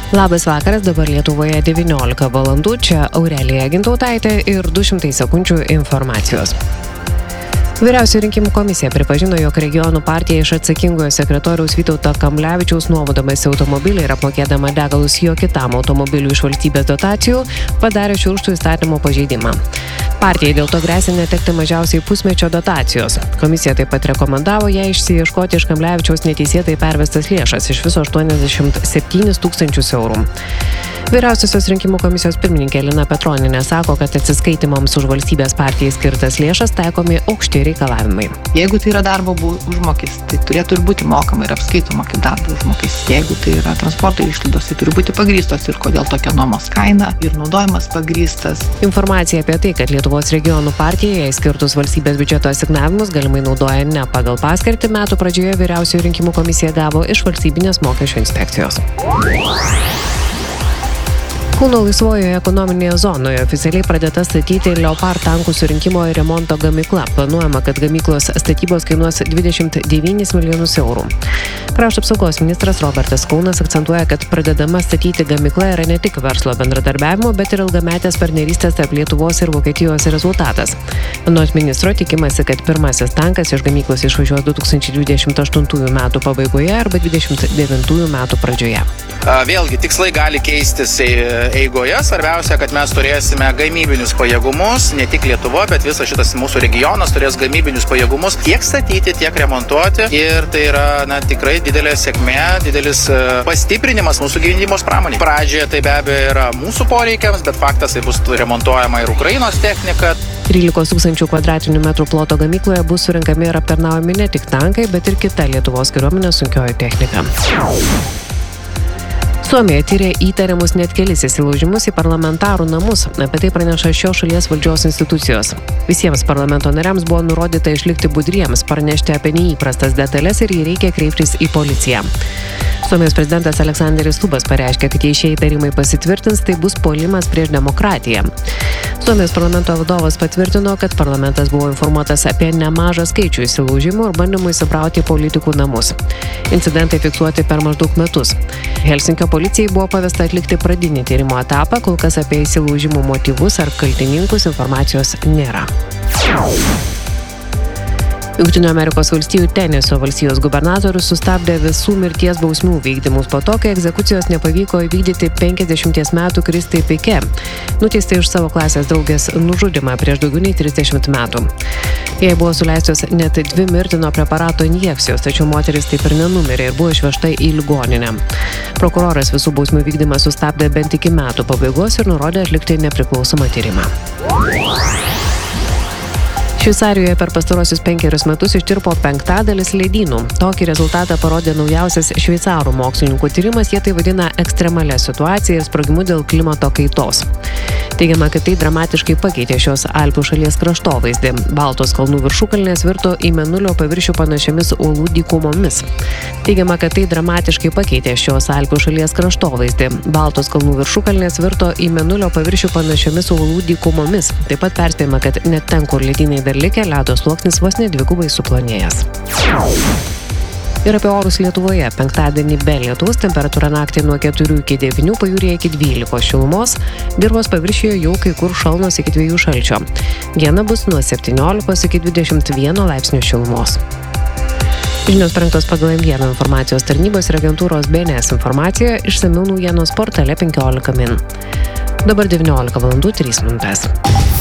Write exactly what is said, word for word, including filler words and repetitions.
Labas vakaras, dabar Lietuvoje devyniolika valandų, čia Aurelija Gintautaitė ir du šimtai sekundžių informacijos. Vyriausioji rinkimų komisija pripažino, jog regionų partija iš atsakingojo sekretoriaus Vytauto Kamblevičiaus nuomodamas automobilį ir apmokėdama degalus jo kitam automobiliui iš valstybės dotacijų padarė šiurkštų įstatymo pažeidimą. Partijai dėl to gresia netekti mažiausiai pusmečio dotacijos. Komisija taip pat rekomendavo ją išsiieškoti iš Kamblevičiaus neteisėtai pervestas lėšas, iš viso aštuoniasdešimt septynis tūkstančius eurų. Vyriausiosios rinkimų komisijos pirmininkė Lina Petronienė sako, kad atsiskaitimams už valstybės partijai skirtas lėšas taikomi aukšti reikalavimai. Jeigu tai yra darbo užmokestis, tai turėtų ir būti mokama ir apskaitoma kaip darbo užmokestis. Jeigu tai yra transporto išlaidos, tai turi būti pagrįstos ir kodėl tokia nuomos kaina ir naudojimas pagrįstas. Informacija apie tai, kad Lietuvos regionų partija jai skirtus valstybės biudžeto asignavimus galimai naudoja ne pagal paskirtį, metų pradžioje Vyriausioji rinkimų komisija gavo iš valstybinės mokesčių inspekcijos. Kauno laisvojoje ekonominėje zonoje oficialiai pradėta statyti Leopard tankų surinkimo ir remonto gamykla. Planuojama, kad gamyklos statybos kainuos dvidešimt devynis milijonus eurų. Krašto apsaugos ministras Robertas Kaunas akcentuoja, kad pradedama statyti gamykla yra ne tik verslo bendradarbiavimo, bet ir ilgametės partnerystės tarp Lietuvos ir Vokietijos rezultatas. Anot ministro tikimasi, kad pirmasis tankas iš gamyklos išvažiuos du tūkstančiai dvidešimt aštuntųjų metų pabaigoje arba dvidešimt devintųjų metų pradžioje. Vėlgi, tikslai gali keistis eigoje. Svarbiausia, kad mes turėsime gamybinius pajėgumus, ne tik Lietuva, bet visas šitas mūsų regionas turės gamybinius pajėgumus tiek statyti, tiek remontuoti. Ir tai yra na, tikrai didelė sėkmė, didelis pastiprinimas mūsų gynybos pramonėje. Pradžioje tai be abejo yra mūsų poreikiams, bet faktas tai bus remontuojama ir Ukrainos technika. trylikos tūkstančių kvadratinių metrų ploto gamykloje bus surinkami ir aptarnaujami ne tik tankai, bet ir kita Lietuvos kariuomenės sunkioji technika. Suomija tyrė įtariamus net kelis įsilaužimus į parlamentarų namus. Apie tai praneša šios šalies valdžios institucijos. Visiems parlamento nariams buvo nurodyta išlikti budriems, pranešti apie neįprastas detalės ir jį reikia kreiptis į policiją. Suomijos prezidentas Aleksanderis Stubbas pareiškė, kad jei šie įtarimai pasitvirtins, tai bus puolimas prieš demokratiją. Suomijos parlamento vadovas patvirtino, kad parlamentas buvo informuotas apie nemažą skaičių įsilaužimų ir bandymų įsibrauti į politikų namus. Incidentai fiksuoti per maždaug metus. Helsinkio policijai buvo pavesta atlikti pradinį tyrimo etapą, kol kas apie įsilaužimų motyvus ar kaltininkus informacijos nėra. Jungtinių Amerikos valstijų Tenesio valstijos gubernatorius sustabdė visų mirties bausmių vykdymus po to, kai egzekucijos nepavyko įvykdyti penkiasdešimties metų Kristai Pike, nuteistai už savo klasės draugės nužudymą prieš daugiau nei trisdešimt metų. Jai buvo suleistos net dvi mirtino preparato injekcijos, tačiau moteris taip ir nenumirė ir buvo išvežta į ligoninę. Prokuroras visų bausmių vykdymą sustabdė bent iki metų pabaigos ir nurodė atlikti nepriklausomą tyrimą. Šveicarijoje per pastarosius penkerius metus ištirpo penktadalis ledynų. Tokį rezultatą parodė naujausias šveicarų mokslininkų tyrimas, jie tai vadina ekstremalia situacija ir sprogimu dėl klimato kaitos. Teigiama, kad tai dramatiškai pakeitė šios Alpių šalies kraštovaizdį. Baltos kalnų viršukalnės virto į mėnulio paviršių panašiamis uolų dykumomis. Teigiama, kad tai dramatiškai pakeitė šios Alpių šalies kraštovaizdį. Baltos kalnų viršukalnės virto į mėnulio paviršių panašiomis uolų dykumomis. Taip pat perspėjama, kad net ten, kur ledynai dar likę, ledo sluoksnis vos ne dvigubai suplonėjęs. Ir apie orus Lietuvoje. Penktadienį be lietaus, temperatūra naktį nuo keturių iki devynių, pajūryje iki dvylikos šilumos, dirvos paviršiuje jau kai kur šalnos iki dviejų šalčio. Diena bus nuo septyniolikos iki dvidešimt vieno laipsnių šilumos. Žinios parengtos pagal M vieną informacijos tarnybos ir agentūros B N S informaciją, išsamiau naujienos portale penkiolika min. Dabar devyniolika valandų trys minutės.